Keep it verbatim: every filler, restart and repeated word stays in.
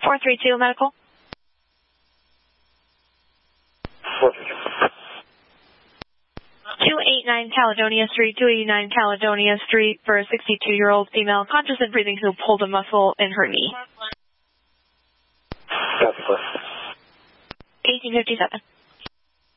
four three two medical. four three two. two eighty-nine Caledonia Street, two eighty-nine Caledonia Street for a sixty-two-year-old female conscious and breathing who pulled a muscle in her knee. Copy, eighteen fifty-seven.